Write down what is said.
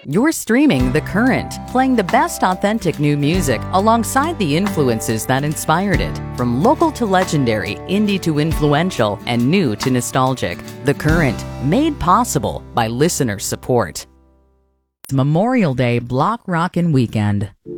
You're streaming The Current, playing the best authentic new music alongside the influences that inspired it. From local to legendary, indie to influential, and new to nostalgic. The Current, made possible by listener support. Memorial Day Block Rockin' Weekend.